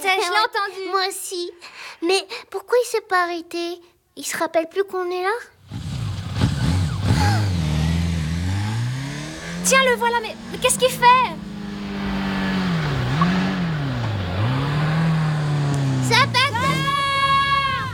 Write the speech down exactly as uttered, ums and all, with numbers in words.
sais, je l'ai entendu. Moi aussi. Mais pourquoi il s'est pas arrêté? Il se rappelle plus qu'on est là? Tiens, le voilà, mais, mais qu'est-ce qu'il fait?